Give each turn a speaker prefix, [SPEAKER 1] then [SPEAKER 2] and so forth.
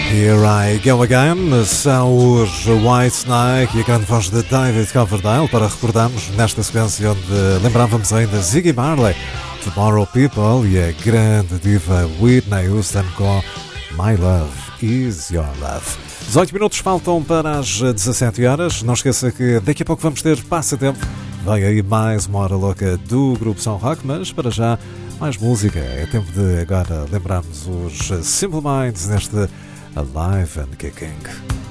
[SPEAKER 1] Here I Go Again, são os Whitesnake e a grande voz de David Coverdale para recordarmos nesta sequência onde lembrávamos ainda Ziggy Marley, Tomorrow People e a grande diva Whitney Houston com My Love Is Your Love. 18 minutos faltam para as 17 horas. Não esqueça que daqui a pouco vamos ter passatempo. Vem aí mais uma hora louca do Grupo São Rock, mas para já mais música. É tempo de agora lembrarmos os Simple Minds neste Alive and Kicking.